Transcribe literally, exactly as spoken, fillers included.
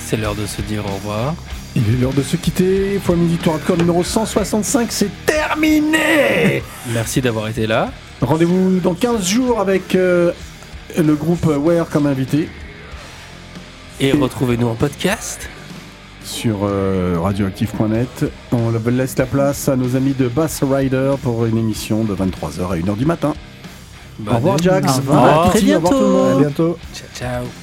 c'est l'heure de se dire au revoir. Il est l'heure de se quitter. Fois Midi Tour Hardcore numéro cent soixante-cinq, c'est terminé. Merci d'avoir été là. Rendez-vous dans quinze jours avec euh, le groupe Where comme invité. Et, Et retrouvez-nous en podcast sur euh, radioactive point net. On laisse la place à nos amis de Bass Rider pour une émission de vingt-trois heures à une heure du matin. Bonne au revoir nuit. Jax. Au revoir. Au revoir, À très Titi. Au revoir tout le monde. bientôt. À bientôt. Ciao, ciao.